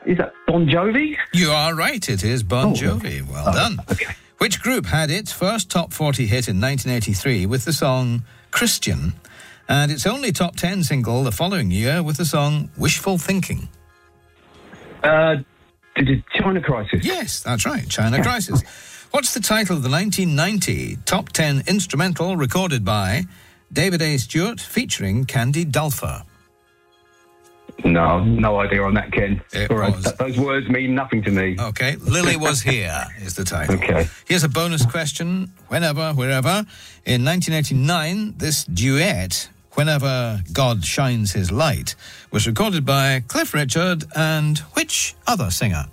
Is that Bon Jovi? You are right, it is Bon Jovi. Well done. Okay. Which group had its first top 40 hit in 1983 with the song Christian, and its only top 10 single the following year with the song Wishful Thinking? China Crisis. Yes, that's right, China Crisis. What's the title of the 1990 top 10 instrumental recorded by David A. Stewart featuring Candy Dulfer? No idea on that, Ken. It All right, was- those words mean nothing to me. Okay, Lily Was Here is the title. Okay. Here's a bonus question. Whenever, wherever. In 1989, this duet, Whenever God Shines His Light, was recorded by Cliff Richard and which other singer?